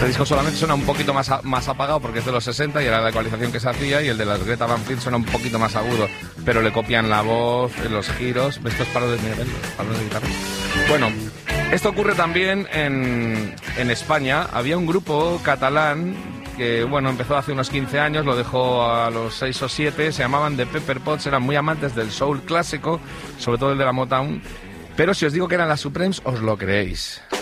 Este disco solamente suena un poquito más apagado porque es de los 60 y era la ecualización que se hacía, y el de las Greta Van Fleet suena un poquito más agudo, pero le copian la voz, los giros. Estos palos de nivel, palos de guitarra. Bueno, esto ocurre también en España. Había un grupo catalán que, bueno, empezó hace unos 15 años, lo dejó a los 6 o 7, se llamaban The Pepper Pots, eran muy amantes del soul clásico, sobre todo el de la Motown, pero si os digo que eran las Supremes, os lo creéis.